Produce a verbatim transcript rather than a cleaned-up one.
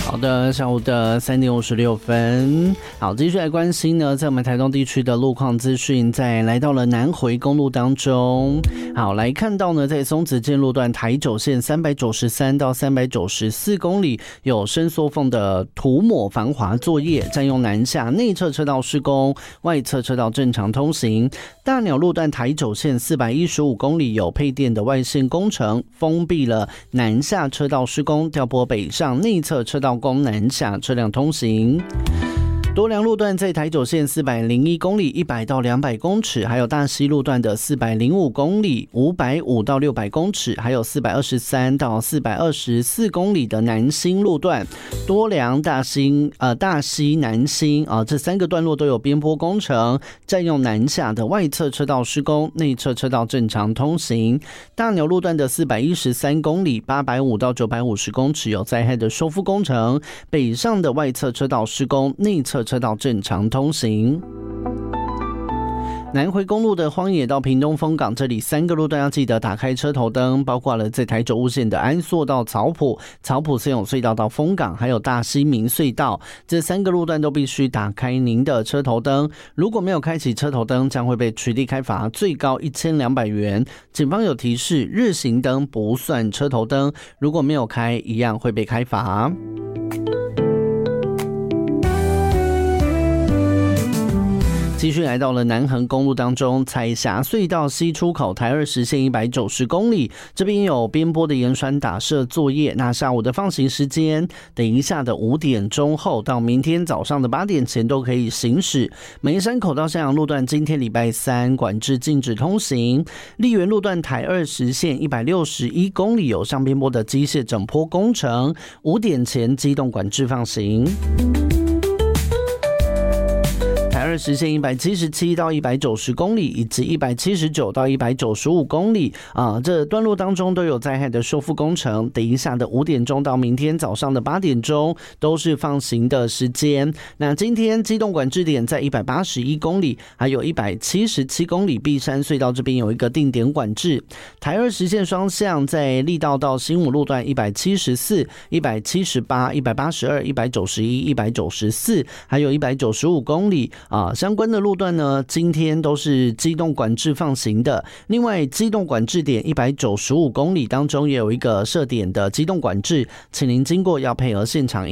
好的，下午的三点五十六分，好，继续来关心呢，在我们台东地区的路况资讯，在来到了南回公路当中，好，来看到呢，在松子线路段台九线三百九十三到三百九十四公里有伸缩缝的涂抹防滑作业，占用南下内侧车道施工，外侧车道正常通行。大鸟路段台九线四百一十五公里有配电的外线工程，封闭了南下车道施工，调拨北上内侧车道供南下车辆通行。多良路段在台九线四百零一公里一百到两百公尺，还有大溪路段的四百零五公里五百五到六百公尺，还有四百二十三到四百二十四公里的南新路段，多良大新呃大溪南新啊、呃、这三个段落都有边坡工程，占用南下的外侧车道施工，内侧车道正常通行。大鸟路段的四百一十三公里八百五到九百五十公尺有灾害的修复工程，北上的外侧车道施工，内侧车道正常通行。南回公路的荒野到屏东丰港，这里三个路段要记得打开车头灯，包括了在台九雾线的安朔到草埔、草埔森永隧道到丰港，还有大溪明隧道，这三个路段都必须打开您的车头灯。如果没有开启车头灯，将会被取缔开罚，最高一千两百元。警方有提示，日行灯不算车头灯，如果没有开，一样会被开罚。继续来到了南横公路当中，彩霞隧道西出口台二十线一百九十公里，这边有边坡的岩栓打设作业。那下午的放行时间，等一下的五点钟后到明天早上的八点前都可以行驶。梅山口到向阳路段今天礼拜三管制禁止通行。丽园路段台二十线一百六十一公里有上边坡的机械整坡工程，五点前机动管制放行。台二十线一百七十七到一百九十公里，以及一百七十九到一百九十五公里啊，这段路当中都有灾害的修复工程。等一下的五点钟到明天早上的八点钟都是放行的时间。那今天机动管制点在一百八十一公里，还有一百七十七公里，碧山隧道这边有一个定点管制。台二十线双向在力道到新武路段一百七十四、一百七十八、一百八十二、一百九十一、一百九十四，还有一百九十五公里。啊，相关的路段呢，今天都是机动管制放行的。另外，机动管制点一百九十五公里当中也有一个设点的机动管制，请您经过要配合现场